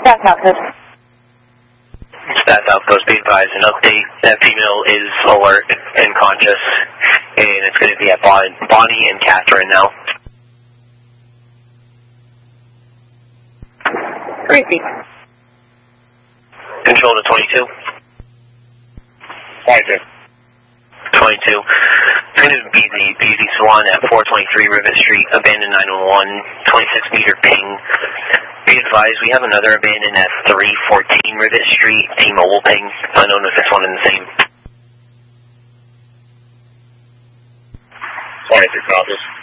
Staff Outpost. Staff Outpost, be advised, an update. That female is alert and conscious, and it's going to be at Bonnie and Catherine now. Repeat. Control to 22. 22. It's going to be the Beauty Swan at 423 Rivet Street, abandoned 911, 26-meter ping. Be advised, we have another abandoned at 314 Rivet Street, T-Mobile ping. Unknown if it's one and the same. 23 copies.